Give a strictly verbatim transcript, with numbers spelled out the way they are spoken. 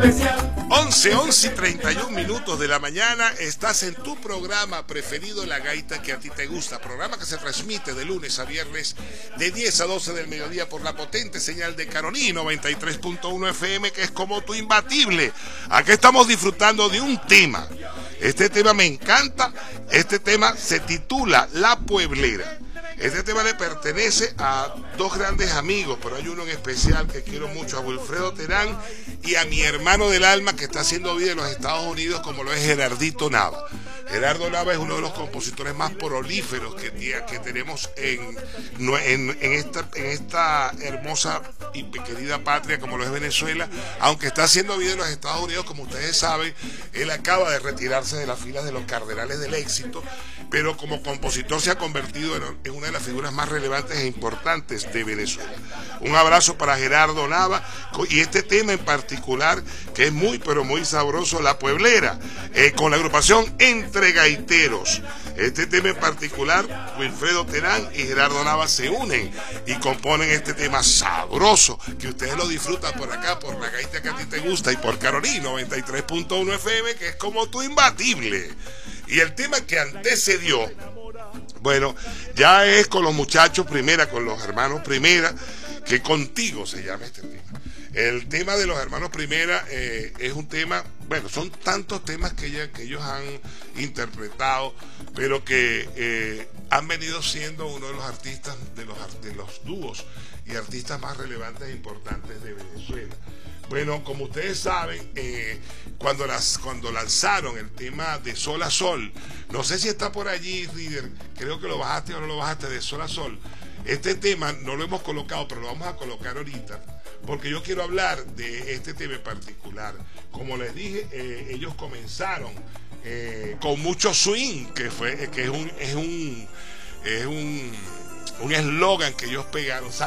once, once y treinta y un minutos de la mañana, estás en tu programa preferido, La Gaita que a ti te gusta, programa que se transmite de lunes a viernes de diez a doce del mediodía por la potente señal de Caroní noventa y tres punto uno F M, que es como tu imbatible. Aquí estamos disfrutando de un tema, este tema me encanta, este tema se titula La Pueblera. Este tema le pertenece a dos grandes amigos, pero hay uno en especial que quiero mucho, a Wilfredo Terán, y a mi hermano del alma que está haciendo vida en los Estados Unidos, como lo es Gerardito Nava. Gerardo Nava es uno de los compositores más prolíferos que, que tenemos en, en, en, esta, en esta hermosa y querida patria como lo es Venezuela, aunque está haciendo vida en los Estados Unidos, como ustedes saben. Él acaba de retirarse de las filas de los Cardenales del Éxito, pero como compositor se ha convertido en, en una de las figuras más relevantes e importantes de Venezuela. Un abrazo para Gerardo Nava, y este tema en particular, que es muy pero muy sabroso, La Pueblera, eh, con la agrupación Entre Gaiteros. Este tema en particular, Wilfredo Terán y Gerardo Nava se unen y componen este tema sabroso, que ustedes lo disfrutan por acá, por La Gaita que a ti te gusta, y por Caroní noventa y tres punto uno F M, que es como tu imbatible. Y el tema que antecedió, bueno, ya es con los muchachos Primera, con los hermanos Primera, que Contigo se llama este tema. El tema de los hermanos Primera eh, es un tema, bueno, son tantos temas que, ella, que ellos han interpretado, pero que eh, han venido siendo uno de los artistas, de los, de los dúos y artistas más relevantes e importantes de Venezuela. Bueno, como ustedes saben, eh, cuando, las, cuando lanzaron el tema de Sol a Sol, no sé si está por allí, Reader, creo que lo bajaste o no lo bajaste, de Sol a Sol. Este tema no lo hemos colocado, pero lo vamos a colocar ahorita, porque yo quiero hablar de este tema en particular. Como les dije, eh, ellos comenzaron eh, con mucho swing, que fue que es un es un es un un eslogan que ellos pegaron.